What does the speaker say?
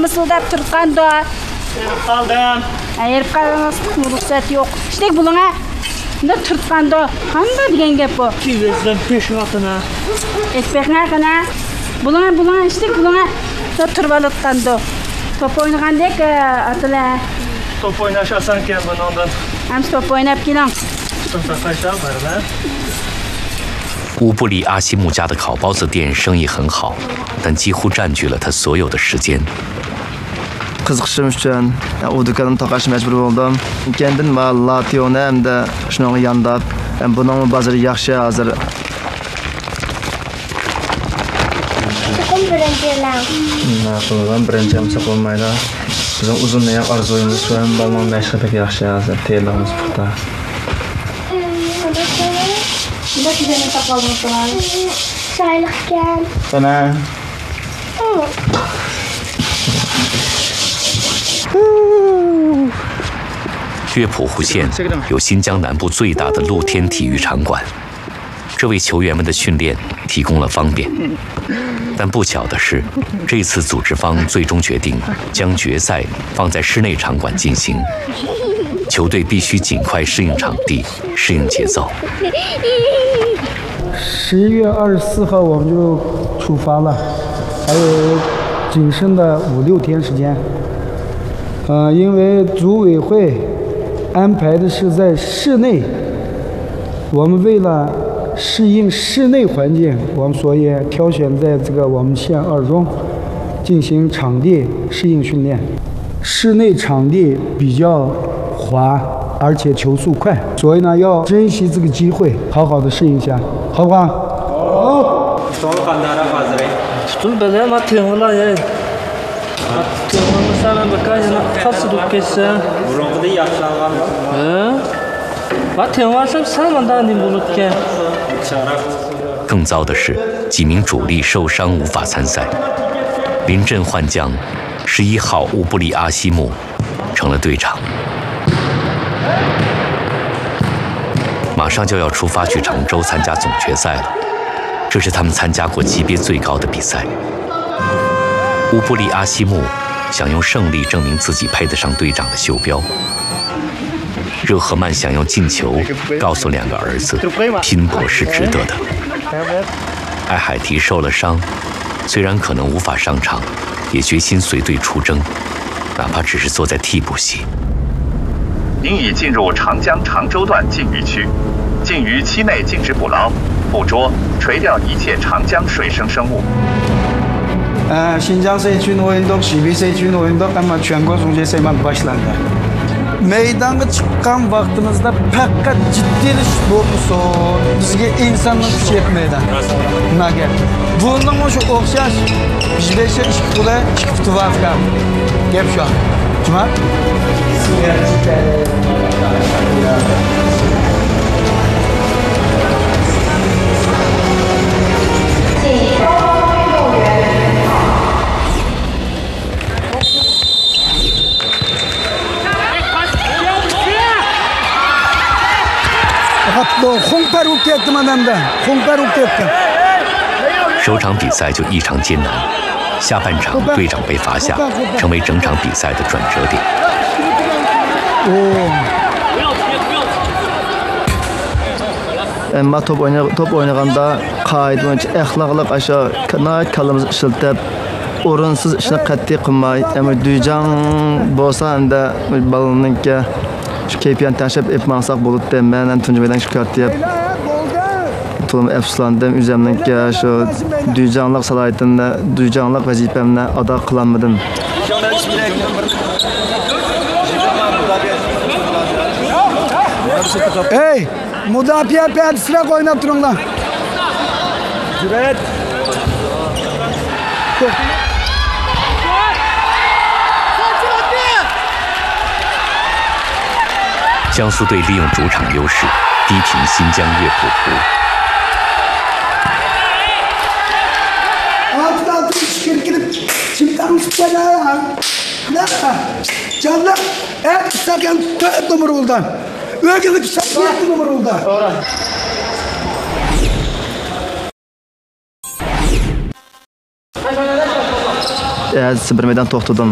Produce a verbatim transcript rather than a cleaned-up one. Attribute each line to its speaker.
Speaker 1: mısıldap turganda.
Speaker 2: Kaldım.
Speaker 1: Ayırıp kalmaz, ruhsat yok. İşte buluna ne turganda. Kanda diyen gep bu.
Speaker 2: Kivezden beş atına.
Speaker 1: Ekmek nerkana. Buluna buluna işte buluna da turbalıktandı. Top oynagandek atıla.
Speaker 2: Top oynaşasan ki ben ondan.
Speaker 1: Hem top oynap gelen.
Speaker 2: Sınıfta kaçar var lan.
Speaker 3: 乌布里阿西木家的烤包子店生意很好，但几乎占据了他所有的时间。
Speaker 4: Qiziqishim uchun u do'konimni taqashga majbur bo'ldim. Keyin va Lationi hamda shuning yanida buning bozori yaxshi hozir.
Speaker 5: Chiqim birinchilar.
Speaker 4: Nima qilaman, birinchi ham bo'lmaydi. Bizning uzun ham orzuyimiz shu ham balmon mashqidagi yaxshi hozir tayyorlamiz puxta.
Speaker 1: Bak güzel tapalmışlar.
Speaker 5: Çaylıkken.
Speaker 4: Bana.
Speaker 3: 乐谱湖县有新疆南部最大的露天体育场馆，这为球员们的训练提供了方便。但不巧的是，这次组织方最终决定将决赛放在室内场馆进行，球队必须尽快适应场地、适应节奏。
Speaker 6: 十一月二十四号我们就出发了，还有仅剩的五六天时间。呃，因为组委会安排的是在室内，我们为了适应室内环境，我们所以挑选在这个我们县二中进行场地适应训练。室内场地比较滑，而且球速快，所以呢要珍惜这个机会，好好的适应一下。 好不好？好。
Speaker 2: Tutun böyle ama tığla ya. Tığla sana bakayım nasıl tutkesin. Burun'da yaşlangan. He? Bak tığla sen sanmadan din bulutken.
Speaker 3: 更糟的是，几名主力受伤无法参赛。临阵换将，十一号乌布里阿西木成了队长。 马上就要出发去常州参加总决赛了，这是他们参加过级别最高的比赛。乌布里阿西木想用胜利证明自己配得上队长的袖标。热赫曼想用进球告诉两个儿子，拼搏是值得的。艾海提受了伤，虽然可能无法上场，也决心随队出征，哪怕只是坐在替补席。
Speaker 7: 您已进入长江常州段禁渔区，禁渔期内禁止捕捞、捕捉、垂钓一切长江水生生物。
Speaker 6: 呃，新疆seçkin oyunduk, Şibi seçkin oyunduk ama全国 总决赛 başlandı. Meydanga çıkan vaktimizde fakat ciddilik bo'lsa, bizga insonning kuchi yetmaydi. Nimaga? Bundan o'sha o'xshash bizda ikki qo'la, ikki putvafka. Gap shu. Nima? Honper ukettim adamda. Honper ukettim.
Speaker 3: 首场比赛就异常艰难，下半场队长被罚下，成为整场比赛的转折点。
Speaker 4: Ama top oynay top oynaganda qoida bo'yicha axloqliq asho kanat kalamizni ishlatib o'rinsiz ishni qat'iy qilmay, ama duyjan bo'lsa hamda balonninki shu kayfiyatni tashlab etmasak bo'ladi. Men ham tunji maydonga chiqartib to'lim afsuslandim. O'zimninki shu duyjanlik salohiyatini, duyjanlik vazifamni ado qilolmadim.
Speaker 6: Hey! Müdafiə pərdisine oynab durun lan.
Speaker 2: Cüret.
Speaker 3: 江苏队利用主场优势，逼平新疆乐谱湖。
Speaker 6: Canlar, et sakan tört numara oldu. Ögülük sakan numara oldu.
Speaker 4: Evet, bir meydan to'xtadim.